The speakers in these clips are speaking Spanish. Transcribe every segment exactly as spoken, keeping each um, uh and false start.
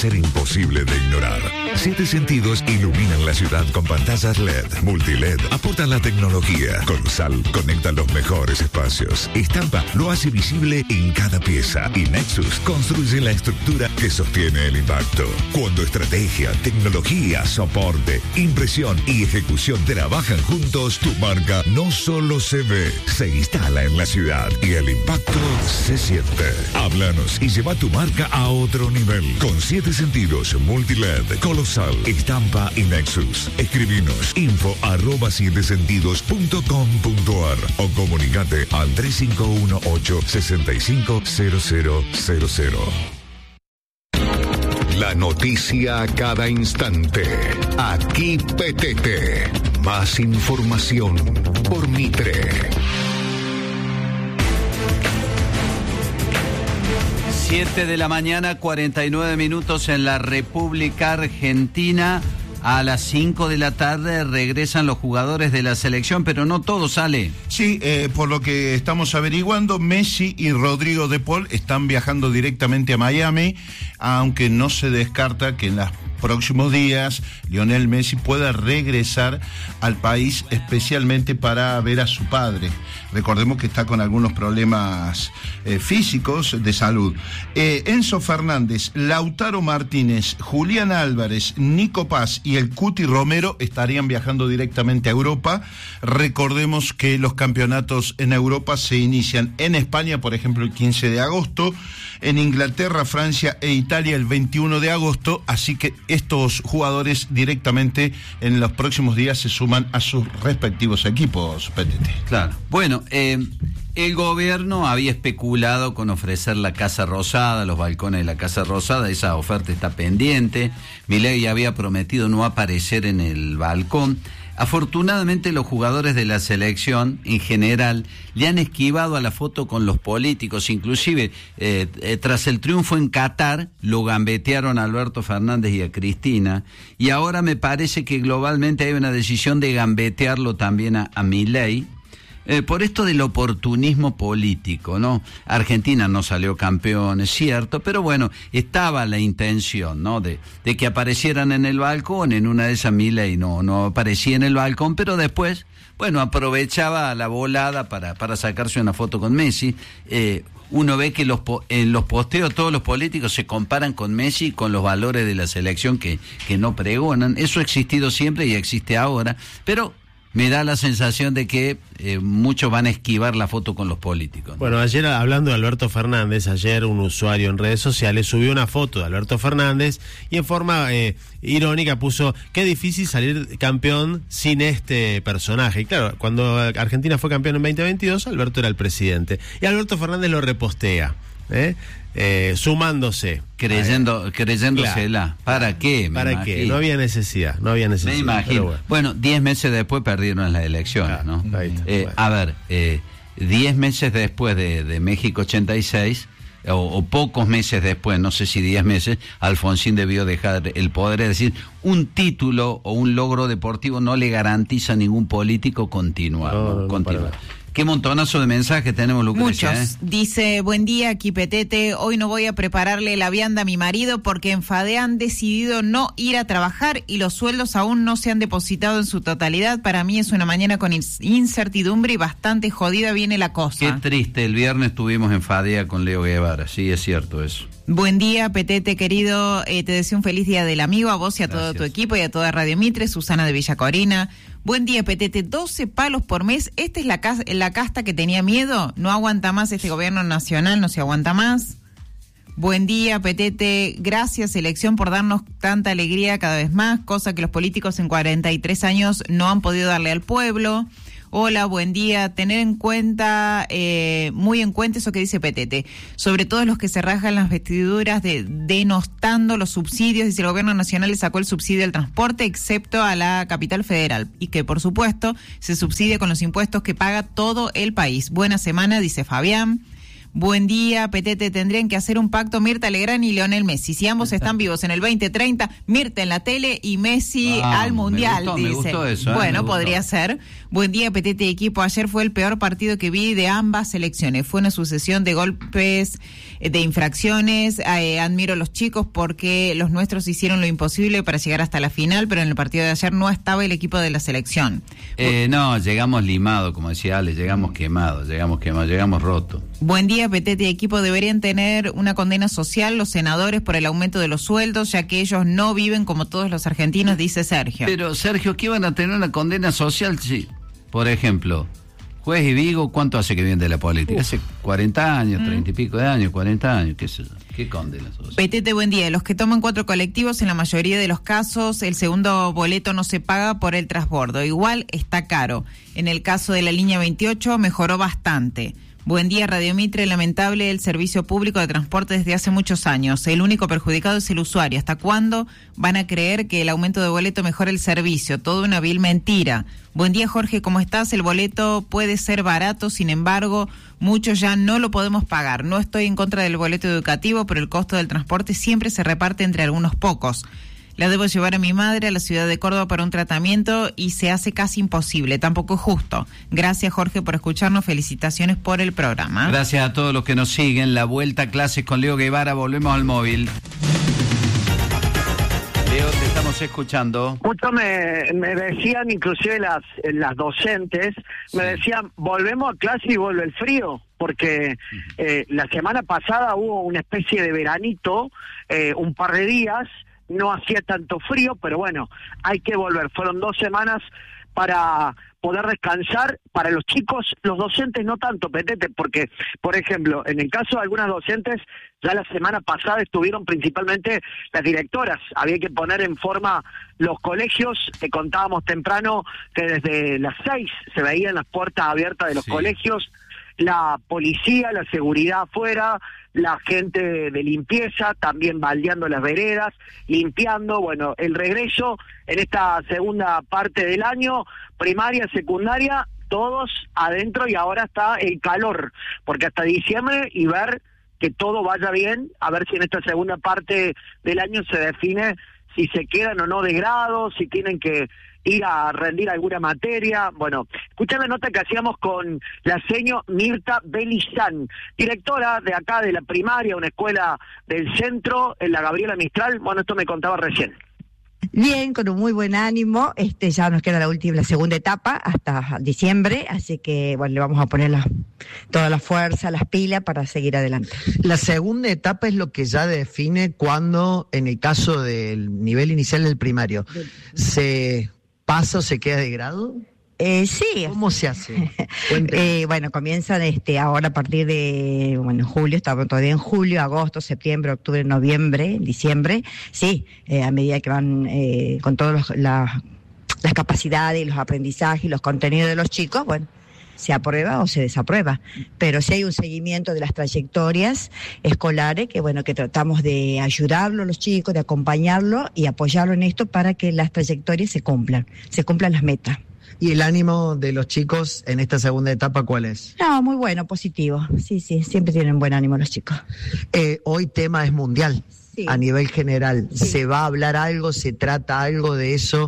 ser imposible de ignorar. Siete Sentidos iluminan la ciudad con pantallas L E D, multiled, aportan la tecnología. Consal conecta los mejores espacios. Estampa lo hace visible en cada pieza. Y Nexus construye la estructura que sostiene el impacto. Cuando estrategia, tecnología, soporte, impresión y ejecución trabajan juntos, tu marca no solo se ve, se instala en la ciudad y el impacto se siente. Háblanos y lleva tu marca a otro nivel. Con Siete Sentidos, multiled, Colosal, Estampa y Nexus. Escribinos info arroba siete sentidos punto com punto ar o comunicate al tres cinco uno ocho, seis cinco cero cero cero cero. La noticia a cada instante. Aquí P T T. Más información por Mitre. siete de la mañana, cuarenta y nueve minutos en la República Argentina. A las cinco de la tarde regresan los jugadores de la selección, pero no todo sale. Sí, eh, por lo que estamos averiguando, Messi y Rodrigo de Paul están viajando directamente a Miami, aunque no se descarta que en los próximos días Lionel Messi pueda regresar al país, especialmente para ver a su padre. Recordemos que está con algunos problemas eh, físicos de salud. Eh, Enzo Fernández, Lautaro Martínez, Julián Álvarez, Nico Paz y el Cuti Romero estarían viajando directamente a Europa. Recordemos que los campeonatos en Europa se inician en España, por ejemplo, el quince de agosto, en Inglaterra, Francia e Italia el veintiuno de agosto, así que estos jugadores directamente en los próximos días se suman a sus respectivos equipos, P T T. Claro. Bueno, eh, el gobierno había especulado con ofrecer la Casa Rosada, los balcones de la Casa Rosada. Esa oferta está pendiente. Milei había prometido no aparecer en el balcón. Afortunadamente los jugadores de la selección en general le han esquivado a la foto con los políticos, inclusive eh, eh, tras el triunfo en Qatar lo gambetearon a Alberto Fernández y a Cristina, y ahora me parece que globalmente hay una decisión de gambetearlo también a, a Milei. Eh, por esto del oportunismo político, ¿no? Argentina no salió campeón, es cierto, pero bueno, estaba la intención, ¿no? De, de que aparecieran en el balcón. En una de esas Milei no, no aparecía en el balcón, pero después, bueno, aprovechaba la volada para, para sacarse una foto con Messi. Eh, uno ve que los en los posteos todos los políticos se comparan con Messi, con los valores de la selección que, que no pregonan. Eso ha existido siempre y existe ahora, pero me da la sensación de que eh, muchos van a esquivar la foto con los políticos, ¿no? Bueno, ayer hablando de Alberto Fernández, ayer un usuario en redes sociales subió una foto de Alberto Fernández y en forma eh, irónica puso: qué difícil salir campeón sin este personaje. Y claro, cuando Argentina fue campeón en veinte veintidós, Alberto era el presidente. Y Alberto Fernández lo repostea, ¿eh? Eh, sumándose. Creyendo, creyéndosela. Claro. ¿Para qué? ¿Para imagino. qué? No había necesidad, no había necesidad. Me imagino. Bueno, bueno, diez meses después perdieron las elecciones, claro, ¿no? Ahí está, Eh, bueno. A ver, eh, diez meses después de, de México ochenta y seis, o, o pocos meses después, no sé si diez meses, Alfonsín debió dejar el poder. Es decir, un título o un logro deportivo no le garantiza a ningún político continuar. No, ¿no? no, no, continuar. para nada. Qué montonazo de mensajes tenemos, Lucrecia. Muchos. ¿eh? Dice: buen día, aquí Petete. Hoy no voy a prepararle la vianda a mi marido porque en FADE han decidido no ir a trabajar y los sueldos aún no se han depositado en su totalidad. Para mí es una mañana con incertidumbre y bastante jodida viene la cosa. Qué triste. El viernes estuvimos en FADEA con Leo Guevara. Sí, es cierto eso. Buen día, Petete, querido. Eh, te deseo un feliz día del amigo, a vos y a Gracias. todo tu equipo y a toda Radio Mitre. Susana de Villa Corina. Buen día, Petete. doce palos por mes. ¿Esta es la, cas- la casta que tenía miedo? No aguanta más este gobierno nacional, no se aguanta más. Buen día, Petete. Gracias, elección, por darnos tanta alegría cada vez más, cosa que los políticos en cuarenta y tres años no han podido darle al pueblo. Hola, buen día. Tener en cuenta, eh, muy en cuenta eso que dice Petete, sobre todo los que se rasgan las vestiduras de, denostando los subsidios. Dice: el gobierno nacional le sacó el subsidio al transporte, excepto a la capital federal, y que por supuesto se subsidia con los impuestos que paga todo el país. Buena semana, dice Fabián. Buen día, Petete, tendrían que hacer un pacto Mirta Legrand y Lionel Messi. Si ambos están vivos en el veinte treinta, Mirta en la tele y Messi ah, al Mundial, me gustó, dice. Me gustó eso, ¿eh? Bueno, me podría gustó. ser. Buen día, Petete equipo. Ayer fue el peor partido que vi de ambas selecciones. Fue una sucesión de golpes, de infracciones. Eh, admiro a los chicos porque los nuestros hicieron lo imposible para llegar hasta la final, pero en el partido de ayer no estaba el equipo de la selección. Eh, no, llegamos limados, como decía Ale, llegamos quemados, llegamos quemados, llegamos rotos. Buen día, Petete equipo. Deberían tener una condena social los senadores por el aumento de los sueldos, ya que ellos no viven como todos los argentinos, dice Sergio. Pero, Sergio, ¿qué van a tener una condena social? Sí. Por ejemplo, Juez y Vigo, ¿cuánto hace que viene de la política? Uf. Hace cuarenta años, mm. treinta y pico de años, cuarenta años, qué sé yo. ¿Qué condena social? Petete, buen día. Los que toman cuatro colectivos, en la mayoría de los casos, el segundo boleto no se paga por el transbordo. Igual está caro. En el caso de la línea veintiocho, mejoró bastante. Buen día, Radio Mitre. Lamentable el servicio público de transporte desde hace muchos años. El único perjudicado es el usuario. ¿Hasta cuándo van a creer que el aumento de boleto mejora el servicio? Todo una vil mentira. Buen día, Jorge. ¿Cómo estás? El boleto puede ser barato, sin embargo, muchos ya no lo podemos pagar. No estoy en contra del boleto educativo, pero el costo del transporte siempre se reparte entre algunos pocos. La debo llevar a mi madre a la ciudad de Córdoba para un tratamiento y se hace casi imposible, tampoco es justo. Gracias, Jorge, por escucharnos. Felicitaciones por el programa. Gracias a todos los que nos siguen. La vuelta a clases con Leo Guevara. Volvemos al móvil. Leo, te estamos escuchando. Justo me, me decían, inclusive las, las docentes, sí. me decían, volvemos a clase y vuelve el frío. Porque eh, la semana pasada hubo una especie de veranito, eh, un par de días, no hacía tanto frío, pero bueno, hay que volver. Fueron dos semanas para poder descansar. Para los chicos, los docentes no tanto, Petete, porque, por ejemplo, en el caso de algunas docentes, ya la semana pasada estuvieron principalmente las directoras. Había que poner en forma los colegios. Te contábamos temprano que desde las seis se veían las puertas abiertas de los sí. colegios. La policía, la seguridad afuera, la gente de limpieza, también baldeando las veredas, limpiando, bueno, el regreso en esta segunda parte del año, primaria, secundaria, todos adentro y ahora está el calor, porque hasta diciembre y ver que todo vaya bien, a ver si en esta segunda parte del año se define si se quedan o no de grado, si tienen que ir a rendir alguna materia. Bueno, escuchá la nota que hacíamos con la seño Mirta Belizán, directora de acá de la primaria, una escuela del centro, en la Gabriela Mistral. Bueno, esto me contaba recién. Bien, con un muy buen ánimo. Este ya nos queda la última, la segunda etapa hasta diciembre, así que bueno, le vamos a poner la, toda la fuerza, las pilas para seguir adelante. La segunda etapa es lo que ya define cuando, en el caso del nivel inicial del primario, se pasa o se queda de grado. Eh, sí. ¿Cómo se hace? eh, bueno, comienzan este ahora a partir de, bueno, julio, estamos todavía en julio, agosto, septiembre, octubre, noviembre, diciembre, sí, eh, a medida que van eh, con todas la, las capacidades y los aprendizajes y los contenidos de los chicos, bueno, se aprueba o se desaprueba, pero sí hay un seguimiento de las trayectorias escolares que bueno que tratamos de ayudarlo a los chicos, de acompañarlo y apoyarlo en esto para que las trayectorias se cumplan, se cumplan las metas. ¿Y el ánimo de los chicos en esta segunda etapa cuál es? No, muy bueno, positivo. Sí, sí, siempre tienen buen ánimo los chicos. Eh, hoy tema es mundial, sí. A nivel general. Sí. ¿Se va a hablar algo, se trata algo de eso,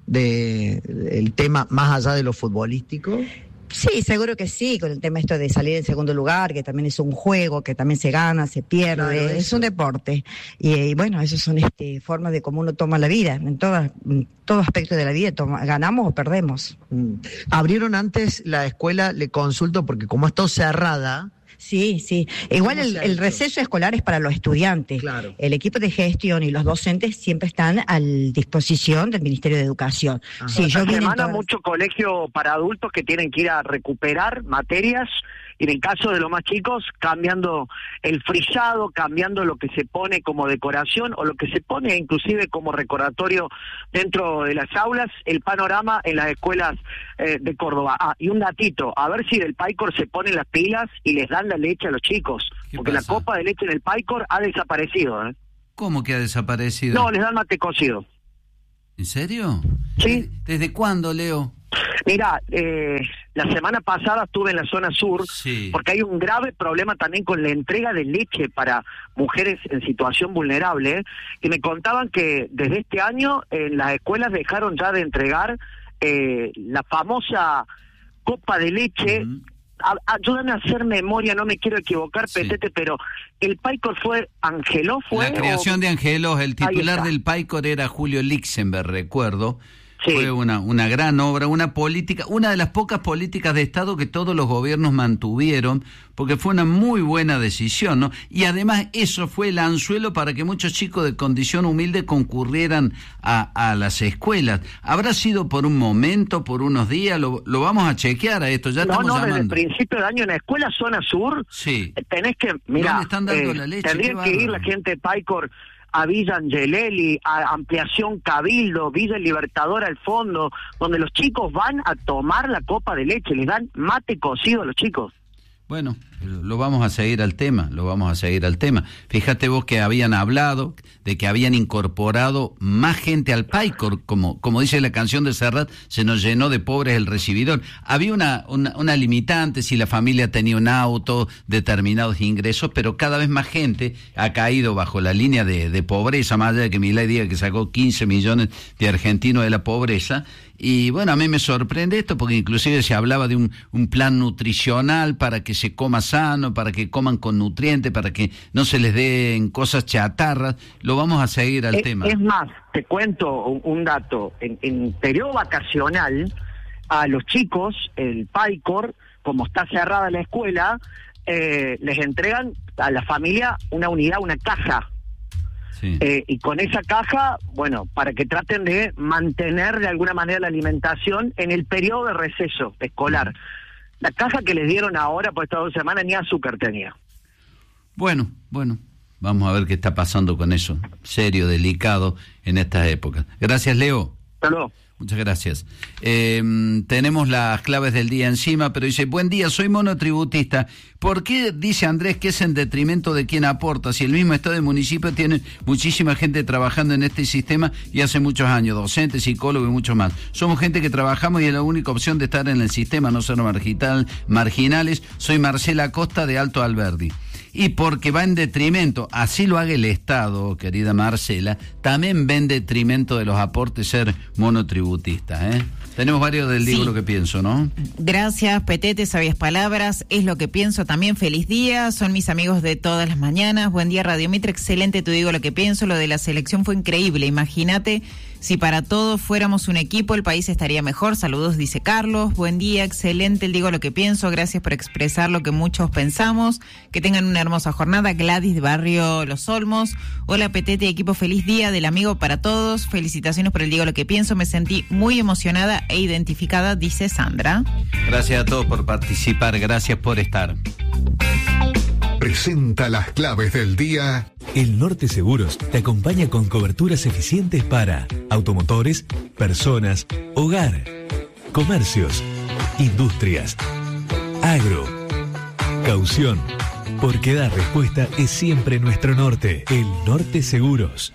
de, de el tema más allá de lo futbolístico? Sí, seguro que sí, con el tema esto de salir en segundo lugar, que también es un juego, que también se gana, se pierde, claro, es un deporte. Y, y bueno, esas son este, formas de cómo uno toma la vida, en, todas, en todo aspecto de la vida, toma, ganamos o perdemos. Mm. Abrieron antes la escuela, le consulto, porque como está cerrada... Sí, sí. Igual el, el receso escolar es para los estudiantes. Claro. El equipo de gestión y los docentes siempre están a disposición del Ministerio de Educación. Ajá. Sí, yo Esta semana todas... mucho colegio para adultos que tienen que ir a recuperar materias. Y en el caso de los más chicos, cambiando el frisado, cambiando lo que se pone como decoración o lo que se pone inclusive como recordatorio dentro de las aulas, el panorama en las escuelas eh, de Córdoba. Ah, y un datito, a ver si del Paicor se ponen las pilas y les dan la leche a los chicos, porque pasa? La copa de leche en el Paicor ha desaparecido. ¿eh? ¿Cómo que ha desaparecido? No, les dan mate cocido. ¿En serio? Sí. ¿Desde cuándo, Leo? Mira, eh, La semana pasada estuve en la zona sur, sí. porque hay un grave problema también con la entrega de leche para mujeres en situación vulnerable, que me contaban que desde este año en las escuelas dejaron ya de entregar eh, la famosa copa de leche. Uh-huh. A, ayúdame a hacer memoria, no me quiero equivocar, sí. Petete, pero el Paicor fue Angeló, fue. La creación o... de Angeló, el titular del Paicor era Julio Lichtenberg, recuerdo. Sí. Fue una, una gran obra, una política, una de las pocas políticas de Estado que todos los gobiernos mantuvieron, porque fue una muy buena decisión, ¿no? Y además eso fue el anzuelo para que muchos chicos de condición humilde concurrieran a, a las escuelas. ¿Habrá sido por un momento, por unos días? Lo, lo vamos a chequear a esto, ya no, estamos no, llamando. Desde el principio de año en la escuela Zona Sur, sí. tenés que, mira, están dando eh, la leche? tendrían que ir la gente de Paicor a Villa Angelelli, a Ampliación Cabildo, Villa Libertador al fondo, donde los chicos van a tomar la copa de leche, les dan mate cocido a los chicos. Bueno, lo vamos a seguir al tema, lo vamos a seguir al tema. Fíjate vos que habían hablado de que habían incorporado más gente al Paicor, como, como dice la canción de Serrat, se nos llenó de pobres el recibidor. Había una, una, una limitante si la familia tenía un auto, determinados ingresos, pero cada vez más gente ha caído bajo la línea de, de pobreza, más allá de que Milei diga que sacó quince millones de argentinos de la pobreza. Y bueno, a mí me sorprende esto porque inclusive se hablaba de un, un plan nutricional para que se coma sano, para que coman con nutrientes, para que no se les den cosas chatarras. Lo vamos a seguir al es, tema. Es más, te cuento un, un dato. En, en periodo vacacional, a los chicos, el Paicor, como está cerrada la escuela, eh, les entregan a la familia una unidad, una caja. Sí. Eh, y con esa caja, bueno, para que traten de mantener de alguna manera la alimentación en el periodo de receso escolar. La caja que les dieron ahora por estas dos semanas ni azúcar tenía. Bueno, bueno, vamos a ver qué está pasando con eso. Serio, delicado en estas épocas. Gracias, Leo. Hasta luego. Muchas gracias. Eh, tenemos las claves del día encima, pero dice, buen día, soy monotributista. ¿Por qué dice Andrés que es en detrimento de quien aporta? Si el mismo Estado y municipio tienen muchísima gente trabajando en este sistema y hace muchos años, docentes, psicólogos y mucho más. Somos gente que trabajamos y es la única opción de estar en el sistema, no ser marginal, marginales. Soy Marcela Costa de Alto Alberdi. Y porque va en detrimento, así lo haga el Estado, querida Marcela, también va en detrimento de los aportes ser monotributista, ¿eh? Tenemos varios del digo sí. Lo que pienso, ¿no? Gracias, Petete, sabias palabras, es lo que pienso también, feliz día, son mis amigos de todas las mañanas, buen día Radio Mitre, excelente, te digo lo que pienso, lo de la selección fue increíble, imagínate, si para todos fuéramos un equipo, el país estaría mejor, saludos, dice Carlos, buen día, excelente, el digo lo que pienso, gracias por expresar lo que muchos pensamos, que tengan una hermosa jornada, Gladys de Barrio Los Olmos, hola Petete, equipo, feliz día del amigo para todos, felicitaciones por el digo lo que pienso, me sentí muy emocionada e identificada, dice Sandra. Gracias a todos por participar, gracias por estar. Presenta las claves del día. El Norte Seguros te acompaña con coberturas eficientes para automotores, personas, hogar, comercios, industrias, agro, caución. Porque dar respuesta es siempre nuestro norte. El Norte Seguros.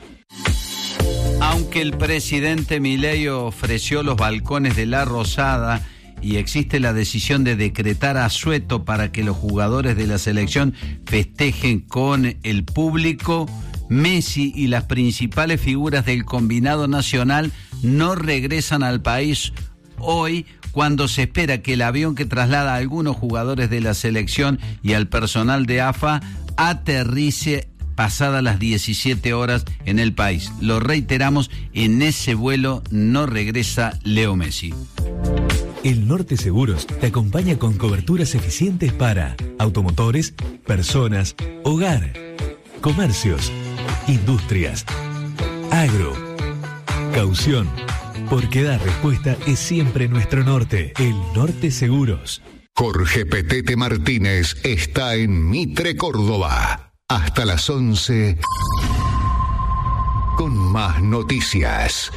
Aunque el presidente Milei ofreció los balcones de La Rosada y existe la decisión de decretar asueto para que los jugadores de la selección festejen con el público, Messi y las principales figuras del combinado nacional no regresan al país hoy, cuando se espera que el avión que traslada a algunos jugadores de la selección y al personal de A F A aterrice pasadas las diecisiete horas en el país. Lo reiteramos, en ese vuelo no regresa Leo Messi. El Norte Seguros te acompaña con coberturas eficientes para automotores, personas, hogar, comercios, industrias, agro, caución. Porque dar respuesta es siempre nuestro norte. El Norte Seguros. Jorge Petete Martínez está en Mitre, Córdoba. Hasta las once. Con más noticias.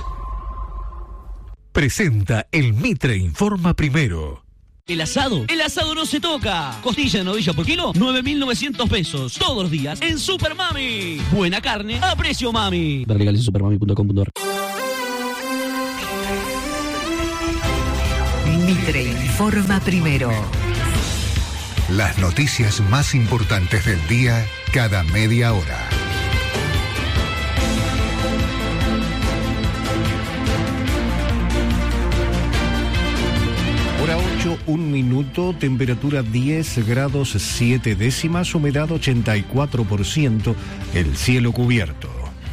Presenta el Mitre Informa Primero. ¿El asado? El asado no se toca. Costilla de novilla por kilo, nueve mil novecientos pesos. Todos los días en Super Mami. Buena carne a precio mami. Ver legales en supermami punto com punto ar. Mitre informa primero. Las noticias más importantes del día cada media hora. Hora ocho, un minuto, temperatura diez grados siete décimas, humedad ochenta y cuatro por ciento, el cielo cubierto.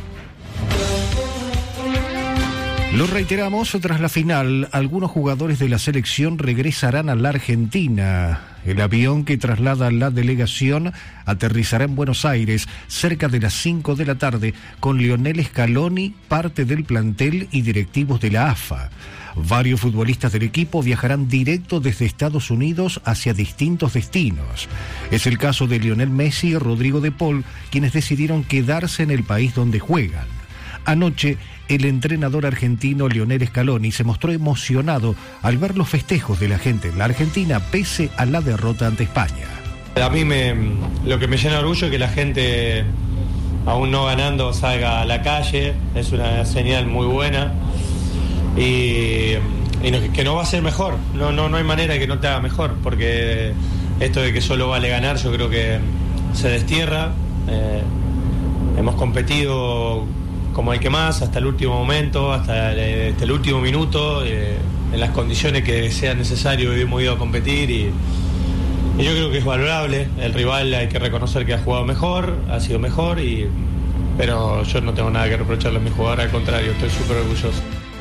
Lo reiteramos, tras la final, algunos jugadores de la selección regresarán a la Argentina. El avión que traslada a la delegación aterrizará en Buenos Aires cerca de las cinco de la tarde con Lionel Scaloni, parte del plantel y directivos de la A F A. Varios futbolistas del equipo viajarán directo desde Estados Unidos hacia distintos destinos. Es el caso de Lionel Messi y Rodrigo de Paul, quienes decidieron quedarse en el país donde juegan. Anoche, el entrenador argentino Lionel Scaloni se mostró emocionado al ver los festejos de la gente en la Argentina pese a la derrota ante España. A mí me, lo que me llena de orgullo es que la gente, aún no ganando, salga a la calle. Es una señal muy buena y, y no, que no va a ser mejor. No, no, no hay manera de que no te haga mejor, porque esto de que solo vale ganar yo creo que se destierra. Eh, hemos competido como el que más, hasta el último momento, hasta el, hasta el último minuto, eh, en las condiciones que sea necesario hemos ido a competir y, y yo creo que es valorable. El rival hay que reconocer que ha jugado mejor, ha sido mejor, y, pero yo no tengo nada que reprocharle a mi jugador, al contrario, estoy súper orgulloso.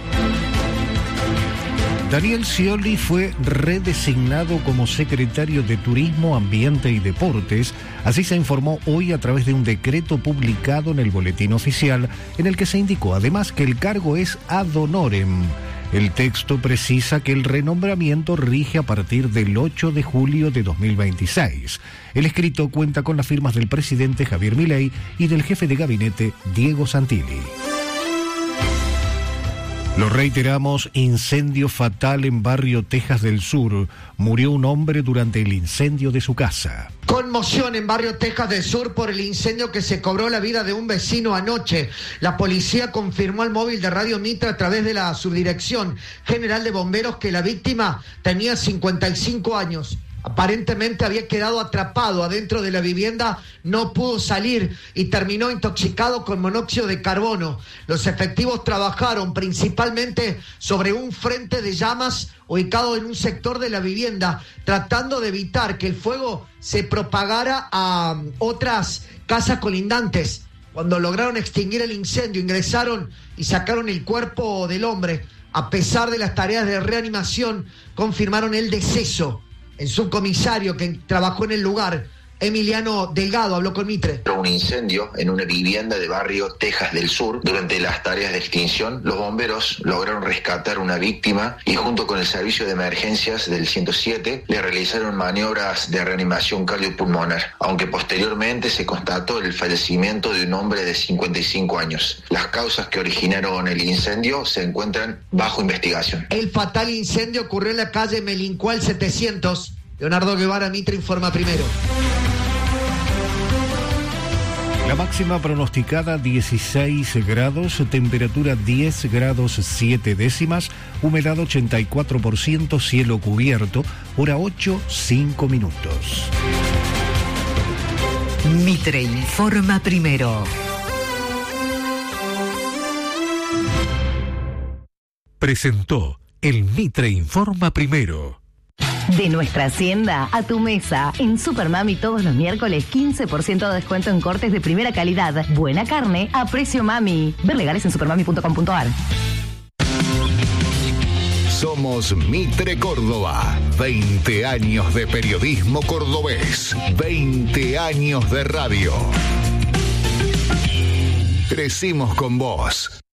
Daniel Scioli fue redesignado como secretario de Turismo, Ambiente y Deportes. Así se informó hoy a través de un decreto publicado en el Boletín Oficial, en el que se indicó además que el cargo es ad honorem. El texto precisa que el renombramiento rige a partir del ocho de julio de dos mil veintiséis. El escrito cuenta con las firmas del presidente Javier Milei y del jefe de gabinete Diego Santilli. Lo reiteramos, incendio fatal en barrio Tejas del Sur. Murió un hombre durante el incendio de su casa. Conmoción en barrio Tejas del Sur por el incendio que se cobró la vida de un vecino anoche. La policía confirmó al móvil de Radio Mitre a través de la Subdirección General de Bomberos que la víctima tenía cincuenta y cinco años. Aparentemente había quedado atrapado adentro de la vivienda, no pudo salir y terminó intoxicado con monóxido de carbono. Los efectivos trabajaron principalmente sobre un frente de llamas ubicado en un sector de la vivienda, tratando de evitar que el fuego se propagara a otras casas colindantes. Cuando lograron extinguir el incendio, ingresaron y sacaron el cuerpo del hombre. A pesar de las tareas de reanimación, confirmaron el deceso. El subcomisario que trabajó en el lugar, Emiliano Delgado, habló con Mitre. Un incendio en una vivienda de barrio Tejas del Sur. Durante las tareas de extinción, los bomberos lograron rescatar una víctima y junto con el servicio de emergencias del ciento siete le realizaron maniobras de reanimación cardiopulmonar, aunque posteriormente se constató el fallecimiento de un hombre de cincuenta y cinco años. Las causas que originaron el incendio se encuentran bajo investigación. El fatal incendio ocurrió en la calle Melincual setecientos. Leonardo Guevara, Mitre informa primero. La máxima pronosticada dieciséis grados, temperatura diez grados siete décimas, humedad ochenta y cuatro por ciento, cielo cubierto, hora ocho, cinco minutos. Mitre informa primero. Presentó el Mitre informa primero. De nuestra hacienda a tu mesa. En Supermami todos los miércoles quince por ciento de descuento en cortes de primera calidad. Buena carne a precio mami. Ver legales en supermami punto com punto a r. Somos Mitre Córdoba. veinte años de periodismo cordobés. veinte años de radio. Crecimos con vos.